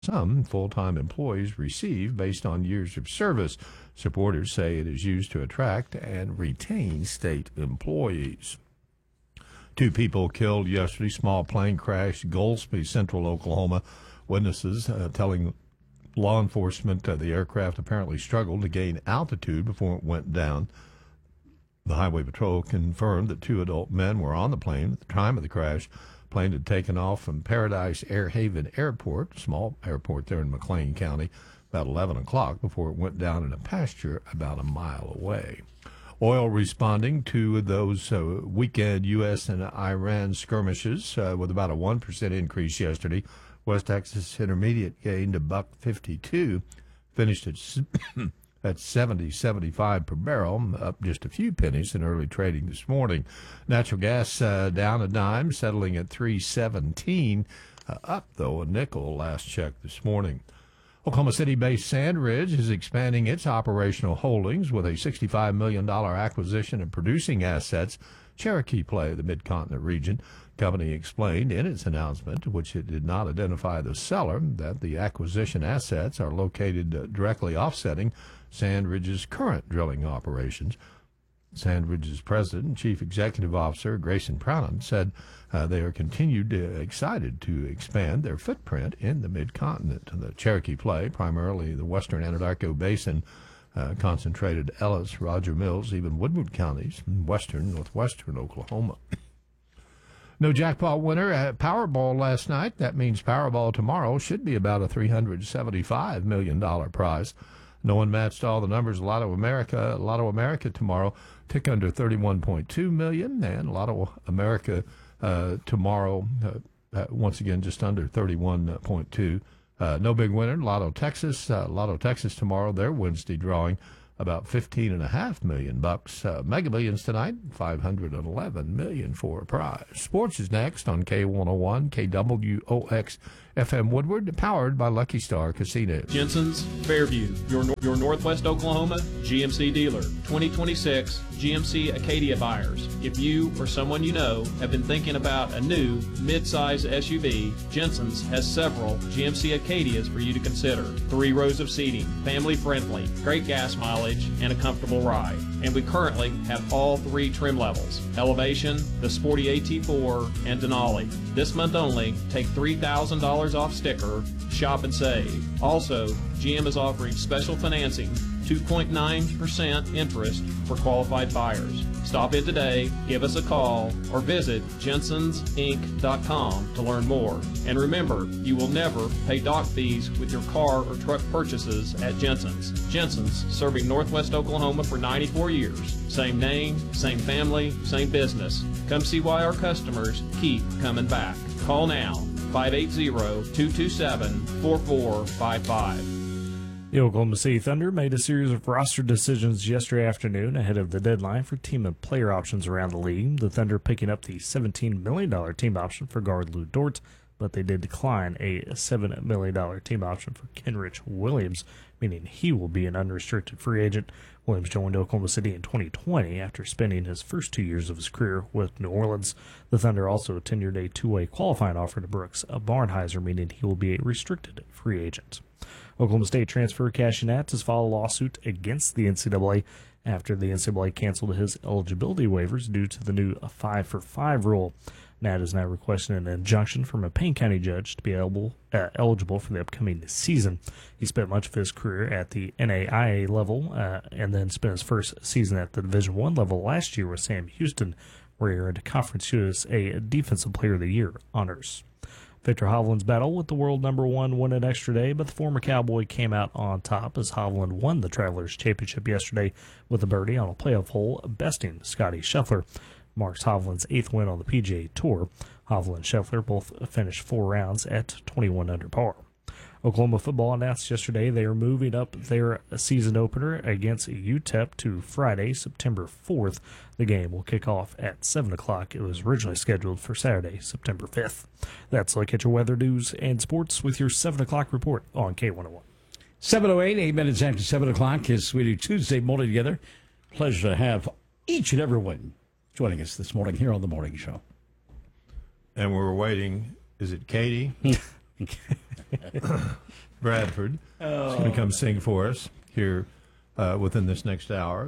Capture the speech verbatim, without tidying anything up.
some full-time employees receive based on years of service. Supporters say it is used to attract and retain state employees. Two people killed yesterday. Small plane crash, Goldsby, Central Oklahoma. Witnesses uh, telling law enforcement uh, the aircraft apparently struggled to gain altitude before it went down. The Highway Patrol confirmed that two adult men were on the plane at the time of the crash. The plane had taken off from Paradise Air Haven Airport, a small airport there in McLean County, about eleven o'clock before it went down in a pasture about a mile away. Oil responding to those uh, weekend U S and Iran skirmishes uh, with about a one percent increase yesterday. West Texas Intermediate gained a buck fifty-two, finished at at seventy seventy-five per barrel, up just a few pennies in early trading this morning. Natural gas uh, down a dime, settling at three seventeen, uh, up though a nickel last check this morning. Oklahoma City-based SandRidge is expanding its operational holdings with a sixty-five million dollars acquisition of producing assets, Cherokee Play, the Mid-Continent region. The company explained in its announcement, which it did not identify the seller, that the acquisition assets are located uh, directly offsetting SandRidge's current drilling operations. SandRidge's president and chief executive officer, Grayson Prowden, said uh, they are continued uh, excited to expand their footprint in the Mid-Continent. The Cherokee Play, primarily the western Anadarko Basin, uh, concentrated Ellis, Roger Mills, even Woodward counties, in western, northwestern Oklahoma. No jackpot winner at Powerball last night. That means Powerball tomorrow should be about a three hundred seventy-five million dollars prize. No one matched all the numbers. Lotto America, Lotto America tomorrow, tick under thirty-one point two million dollars, and Lotto America uh, tomorrow, uh, uh, once again, just under thirty-one point two. Uh, no big winner. Lotto Texas, uh, Lotto Texas tomorrow, their Wednesday drawing, about fifteen and a half million bucks. Uh, Mega Millions tonight, five hundred eleven million for a prize. Sports is next on K one oh one, K W O X F M Woodward, powered by Lucky Star Casino. Jensen's Fairview, your your Northwest Oklahoma G M C dealer. twenty twenty-six G M C Acadia buyers. If you or someone you know have been thinking about a new mid-size S U V, Jensen's has several G M C Acadias for you to consider. Three rows of seating, family friendly, great gas mileage, and a comfortable ride. And we currently have all three trim levels: Elevation, the Sporty A T four, and Denali. This month only, take three thousand dollars off sticker, shop and save. Also, G M is offering special financing, two point nine percent interest for qualified buyers. Stop in today, give us a call, or visit jensens inc dot com to learn more. And remember, you will never pay dock fees with your car or truck purchases at Jensen's. Jensen's, serving Northwest Oklahoma for ninety-four years. Same name, same family, same business. Come see why our customers keep coming back. Call now, five eight zero, two two seven, four four five five. The Oklahoma City Thunder made a series of roster decisions yesterday afternoon ahead of the deadline for team and player options around the league. The Thunder picking up the seventeen million dollars team option for guard Lou Dort, but they did decline a seven million dollars team option for Kenrich Williams, meaning he will be an unrestricted free agent. Williams joined Oklahoma City in twenty twenty after spending his first two years of his career with New Orleans. The Thunder also tendered a two-way qualifying offer to Brooks Barnheiser, meaning he will be a restricted free agent. Oklahoma State transfer Cashy Nats has filed a lawsuit against the N C double A after the N C double A canceled his eligibility waivers due to the new five for five rule. Nat is now requesting an injunction from a Payne County judge to be eligible, uh, eligible for the upcoming season. He spent much of his career at the N A I A level uh, and then spent his first season at the Division I level last year with Sam Houston, where he earned Conference U S A Defensive Player of the Year honors. Victor Hovland's battle with the world number one won an extra day, but the former Cowboy came out on top as Hovland won the Travelers Championship yesterday with a birdie on a playoff hole, besting Scotty Scheffler. Marks Hovland's eighth win on the P G A Tour. Hovland and Scheffler both finished four rounds at twenty-one under par. Oklahoma football announced yesterday they are moving up their season opener against U T E P to Friday, September fourth. The game will kick off at seven o'clock. It was originally scheduled for Saturday, September fifth. That's a look at your weather, news, and sports with your seven o'clock report on K one oh one. seven oh eight, eight minutes after seven o'clock is we do Tuesday morning together. Pleasure to have each and every one joining us this morning here on The Morning Show. And we're waiting. Is it Katie? Bradford is going to come sing for us here uh, within this next hour.